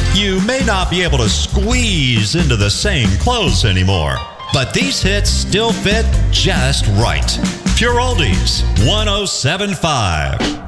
You may not be able to squeeze into the same clothes anymore, but these hits still fit just right. Pure Oldies 1075.